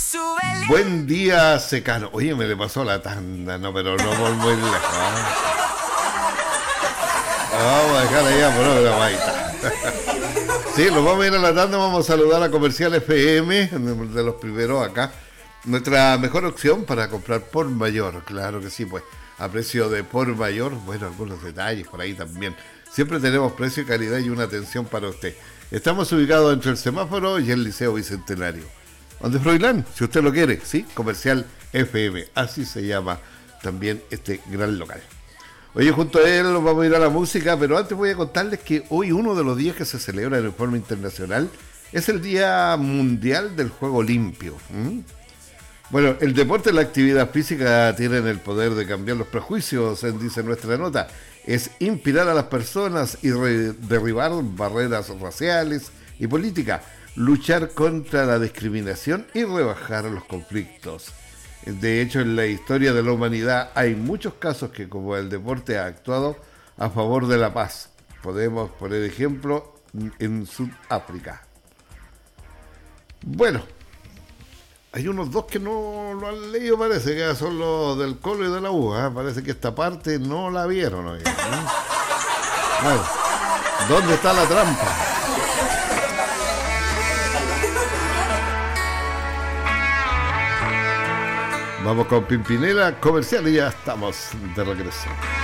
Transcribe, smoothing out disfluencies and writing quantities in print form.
Buen día, Secano. Oye, me le pasó la tanda, no, pero no por muy lejos. Vamos a dejarla ya por otra baita. Sí, nos vamos a ir a la tanda, vamos a saludar a Comercial FM, de los primeros acá. Nuestra mejor opción para comprar por mayor, claro que sí, pues, a precio de por mayor, bueno, algunos detalles por ahí también. Siempre tenemos precio, calidad y una atención para usted. Estamos ubicados entre el semáforo y el Liceo Bicentenario. Donde Froilán, si usted lo quiere, ¿sí? Comercial FM, así se llama también este gran local. Oye, junto a él nos vamos a ir a la música, pero antes voy a contarles que hoy uno de los días que se celebra en forma internacional es el Día Mundial del Juego Limpio. Bueno, el deporte y la actividad física tienen el poder de cambiar los prejuicios, dice nuestra nota. Es inspirar a las personas y derribar barreras raciales y políticas, luchar contra la discriminación y rebajar los conflictos. De hecho, en la historia de la humanidad hay muchos casos que, como el deporte, ha actuado a favor de la paz. Podemos poner ejemplo en Sudáfrica. Bueno, hay unos dos que no lo han leído, parece que son los del Colo y de la U. Parece que esta parte no la vieron hoy. Bueno, ¿dónde está la trampa? Vamos con Pimpinela Comercial y ya estamos de regreso.